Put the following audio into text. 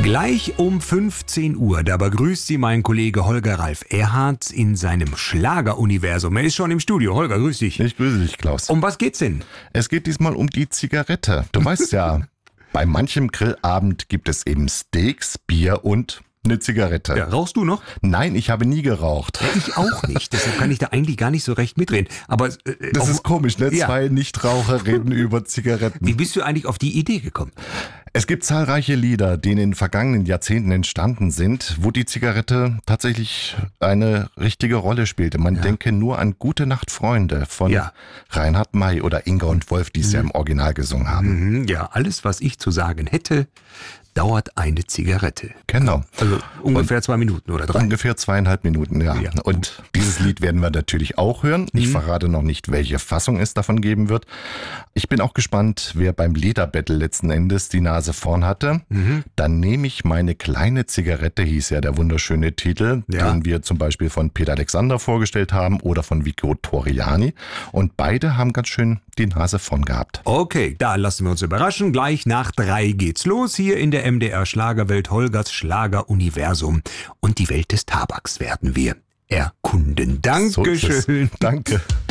Gleich um 15 Uhr, da begrüßt Sie mein Kollege Holger Ralf Erhardt in seinem Schlageruniversum. Er ist schon im Studio. Holger, grüß dich. Ich grüße dich, Klaus. Um was geht's denn? Es geht diesmal um die Zigarette. Du weißt ja, bei manchem Grillabend gibt es eben Steaks, Bier und eine Zigarette. Ja, rauchst du noch? Nein, ich habe nie geraucht. Ja, ich auch nicht. Deshalb kann ich da eigentlich gar nicht so recht mitreden. Aber Das ist komisch, ne? Ja. Zwei Nichtraucher reden über Zigaretten. Wie bist du eigentlich auf die Idee gekommen? Es gibt zahlreiche Lieder, die in den vergangenen Jahrzehnten entstanden sind, wo die Zigarette tatsächlich eine richtige Rolle spielte. Man denke nur an Gute Nacht, Freunde von Reinhard May oder Inga und Wolf, die es ja im Original gesungen haben. Ja, alles, was ich zu sagen hätte, dauert eine Zigarette. Genau. Also ungefähr 2 Minuten oder 3. Ungefähr 2,5 Minuten, ja. Und dieses Lied werden wir natürlich auch hören. Ich verrate noch nicht, welche Fassung es davon geben wird. Ich bin auch gespannt, wer beim Liederbattle letzten Endes die Nase vorn hatte. Dann nehme ich meine kleine Zigarette, hieß ja der wunderschöne Titel, den wir zum Beispiel von Peter Alexander vorgestellt haben oder von Vico Torriani. Und beide haben ganz schön die Nase vorn gehabt. Okay, da lassen wir uns überraschen. Gleich nach 3 geht's los hier in der MDR Schlagerwelt, Holgers Schlageruniversum. Und die Welt des Tabaks werden wir erkunden. Dankeschön. Danke.